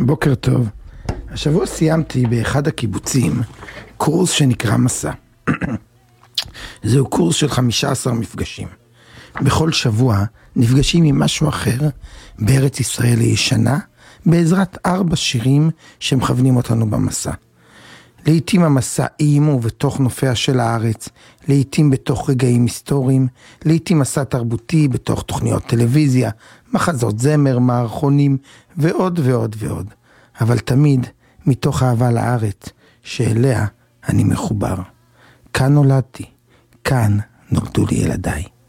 בוקר טוב. השבוע סיימתי באחד הקיבוצים קורס שנקרא מסע. זהו קורס של 15 מפגשים. בכל שבוע נפגשים עם משהו אחר בארץ ישראל הישנה, בעזרת 4 שירים שמכוונים אותנו במסע. לעתים המסע איימו בתוך נופיה של הארץ, לעתים בתוך רגעים היסטוריים, לעתים מסע תרבותי בתוך תוכניות טלוויזיה, מחזות זמר, מערכונים ועוד ועוד ועוד. אבל תמיד מתוך אהבה לארץ שאליה אני מחובר. כאן נולדתי, כאן נולדו לי ילדיי.